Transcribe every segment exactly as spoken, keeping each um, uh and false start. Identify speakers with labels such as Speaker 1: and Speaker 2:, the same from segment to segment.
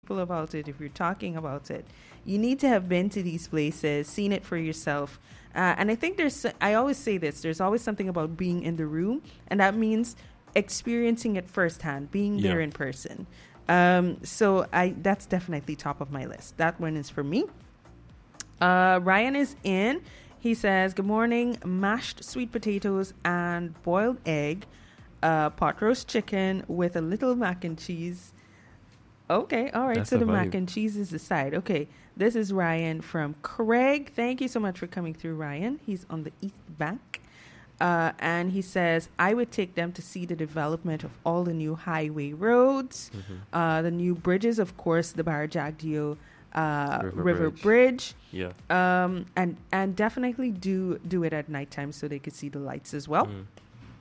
Speaker 1: people about it, if you're talking about it, you need to have been to these places, seen it for yourself. Uh, and I think there's, I always say this, there's always something about being in the room, and that means experiencing it firsthand, being
Speaker 2: Yeah.
Speaker 1: there in person. Um, so I that's definitely top of my list. That one is for me. Uh, Ryan is in. He says, good morning, mashed sweet potatoes and boiled egg, uh, pot roast chicken with a little mac and cheese. Okay, all right.
Speaker 2: That's
Speaker 1: so
Speaker 2: the
Speaker 1: the mac
Speaker 2: vibe.
Speaker 1: and cheese is the side. Okay, this is Ryan from Craig. Thank you so much for coming through, Ryan. He's on the East Bank. Uh, and he says, I would take them to see the development of all the new highway roads,
Speaker 2: Mhm.
Speaker 1: uh, the new bridges, of course, the Barajagdio uh,
Speaker 2: River
Speaker 1: River,
Speaker 2: Bridge.
Speaker 1: Bridge.
Speaker 2: Yeah.
Speaker 1: Um, and and definitely do do it at nighttime so they could see the lights as well.
Speaker 2: Mm.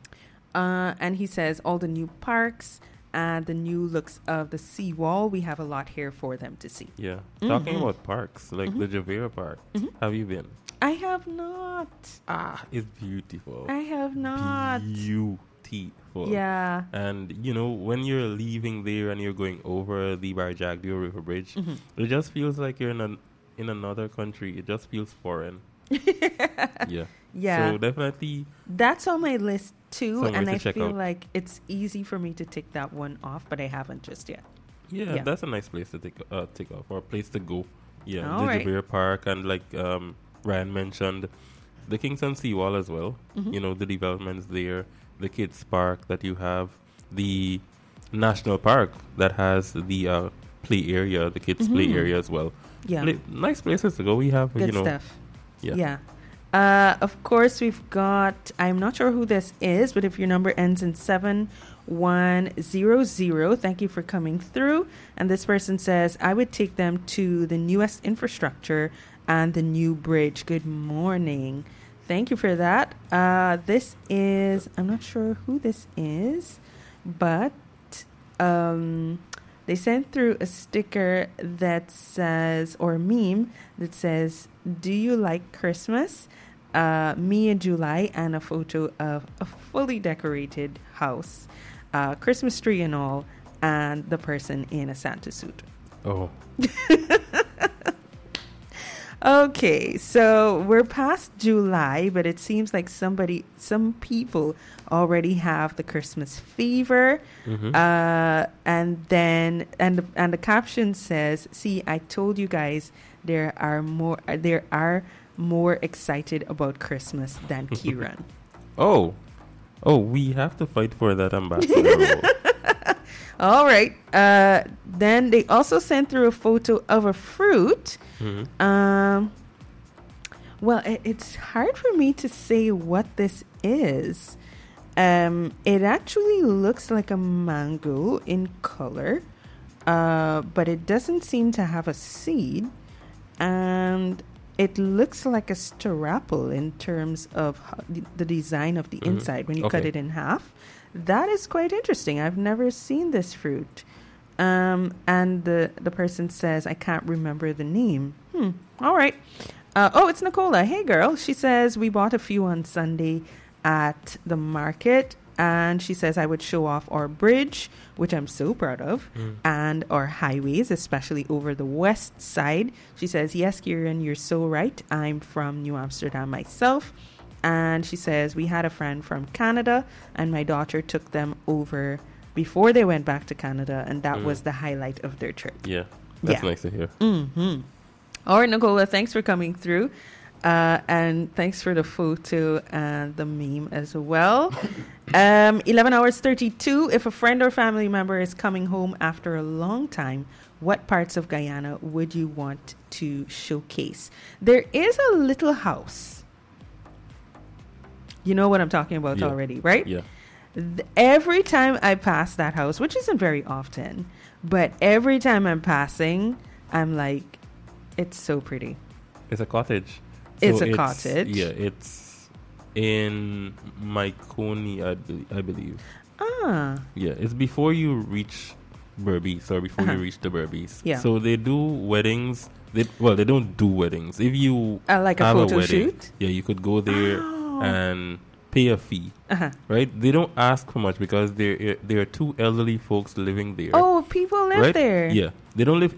Speaker 1: Uh, and he says all the new parks and the new looks of the seawall. We have a lot here for them to see.
Speaker 2: Yeah. Talking
Speaker 1: Mhm.
Speaker 2: about parks, like
Speaker 1: Mhm.
Speaker 2: the Javera Park.
Speaker 1: Mhm.
Speaker 2: Have you been?
Speaker 1: I have not.
Speaker 2: Ah, it's beautiful.
Speaker 1: I have not.
Speaker 2: Beautiful.
Speaker 1: Yeah.
Speaker 2: And, you know, when you're leaving there and you're going over the Barajagdio River Bridge,
Speaker 1: Mhm.
Speaker 2: it just feels like you're in an, in another country. It just feels foreign. Yeah.
Speaker 1: Yeah.
Speaker 2: So definitely,
Speaker 1: That's on my list too,
Speaker 2: Somewhere
Speaker 1: and
Speaker 2: to
Speaker 1: I
Speaker 2: check
Speaker 1: feel
Speaker 2: out.
Speaker 1: like it's easy for me to tick that one off, but I haven't just yet.
Speaker 2: yeah,
Speaker 1: Yeah.
Speaker 2: that's a nice place to take uh, take off, or a place to go. Yeah,
Speaker 1: All
Speaker 2: the
Speaker 1: right.
Speaker 2: Javere Park, and like um, Ryan mentioned, the Kingston Seawall as well.
Speaker 1: Mhm.
Speaker 2: You know, the developments there, the kids park that you have, the national park that has the uh, play area, the kids play
Speaker 1: Mhm.
Speaker 2: area as well.
Speaker 1: Yeah.
Speaker 2: Pla- nice places to go. We have,
Speaker 1: Good
Speaker 2: you know,
Speaker 1: stuff.
Speaker 2: yeah.
Speaker 1: Yeah. Uh, of course, we've got, I'm not sure who this is, but if your number ends in seven one zero zero, thank you for coming through. And this person says, I would take them to the newest infrastructure and the new bridge. Good morning. Thank you for that. Uh, this is, I'm not sure who this is, but um, they sent through a sticker that says, or a meme that says, do you like Christmas? Uh, me in July, and a photo of a fully decorated house, uh, Christmas tree and all, and the person in a Santa suit.
Speaker 2: Oh,
Speaker 1: Okay, so we're past July, but it seems like somebody, some people already have the Christmas fever.
Speaker 2: mhm.
Speaker 1: Uh, and then, and the, and the caption says, "See, I told you guys there are more, uh, there are more excited about Christmas than Kieran."
Speaker 2: oh, oh, we have to fight for that ambassador role.
Speaker 1: All right. Uh, then they also sent through a photo of a fruit.
Speaker 2: Mhm.
Speaker 1: Um, well, it, it's hard for me to say what this is. Um, it actually looks like a mango in color, uh, but it doesn't seem to have a seed. And it looks like a strapple in terms of how, the, the design of the
Speaker 2: Mhm.
Speaker 1: inside when you cut
Speaker 2: Okay.
Speaker 1: it in half. That is quite interesting. I've never seen this fruit. Um, and the, the person says, I can't remember the name. Hmm. All right. Uh, oh, it's Nicola. Hey, girl. She says, we bought a few on Sunday at the market. And she says, I would show off our bridge, which I'm so proud of,
Speaker 2: Mm.
Speaker 1: and our highways, especially over the west side. She says, yes, Kieran, you're so right. I'm from New Amsterdam myself. And she says, we had a friend from Canada, and my daughter took them over before they went back to Canada, and that
Speaker 2: Mm.
Speaker 1: was the highlight of their trip.
Speaker 2: Yeah, that's
Speaker 1: Yeah.
Speaker 2: nice to hear.
Speaker 1: Mm-hmm. All right, Nicola, thanks for coming through. Uh, and thanks for the photo and the meme as well. Um, eleven hours thirty-two. If a friend or family member is coming home after a long time, what parts of Guyana would you want to showcase? There is a little house. You know what I'm talking about
Speaker 2: Yeah.
Speaker 1: already, right?
Speaker 2: Yeah.
Speaker 1: Th- every time I pass that house, which isn't very often, but every time I'm passing, I'm like, it's so pretty.
Speaker 2: It's a cottage.
Speaker 1: It's a cottage.
Speaker 2: Yeah, it's in Myconi, I, be- I believe.
Speaker 1: Ah,
Speaker 2: Yeah, it's before you reach Berbice, or before
Speaker 1: Uh-huh.
Speaker 2: you reach the Berbice.
Speaker 1: Yeah.
Speaker 2: So they do weddings. They, well, they don't do weddings. If you
Speaker 1: uh, like a
Speaker 2: have
Speaker 1: photo
Speaker 2: a wedding,
Speaker 1: shoot.
Speaker 2: yeah, you could go there
Speaker 1: Oh.
Speaker 2: and pay a fee,
Speaker 1: Uh-huh.
Speaker 2: right? They don't ask for much because there there are two elderly folks living there.
Speaker 1: Oh, people live
Speaker 2: right?
Speaker 1: there.
Speaker 2: Yeah, they don't live